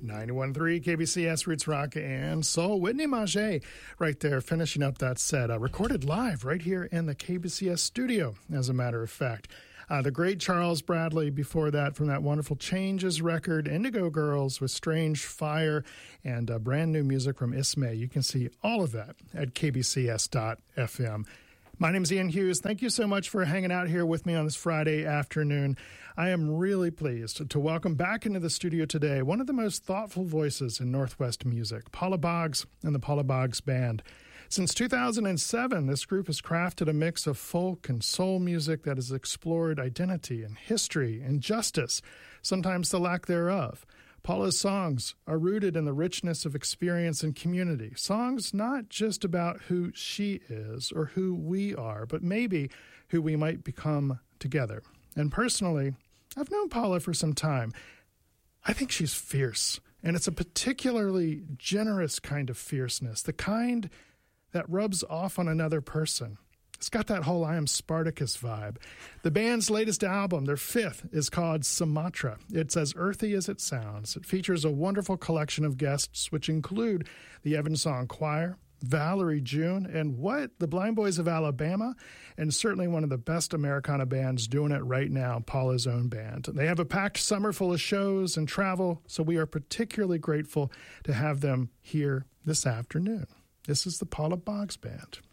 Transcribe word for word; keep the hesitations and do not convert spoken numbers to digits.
ninety-one point three K B C S Roots Rock and Soul. Whitney Maget right there finishing up that set. Uh, recorded live right here in the K B C S studio, as a matter of fact. Uh, the great Charles Bradley before that from that wonderful Changes record, Indigo Girls with Strange Fire, and uh, brand new music from Ismay. You can see all of that at k b c s dot f m. My name is Ian Hughes. Thank you so much for hanging out here with me on this Friday afternoon. I am really pleased to welcome back into the studio today one of the most thoughtful voices in Northwest music, Paula Boggs and the Paula Boggs Band. Since two thousand seven, this group has crafted a mix of folk and soul music that has explored identity and history and justice, sometimes the lack thereof. Paula's songs are rooted in the richness of experience and community. Songs not just about who she is or who we are, but maybe who we might become together. And personally, I've known Paula for some time. I think she's fierce, and it's a particularly generous kind of fierceness, the kind that rubs off on another person. It's got that whole I Am Spartacus vibe. The band's latest album, their fifth, is called Sumatra. It's as earthy as it sounds. It features a wonderful collection of guests, which include the Evensong Choir, Valerie June, and what? The Blind Boys of Alabama, and certainly one of the best Americana bands doing it right now, Paula's own band. They have a packed summer full of shows and travel, so we are particularly grateful to have them here this afternoon. This is the Paula Boggs Band.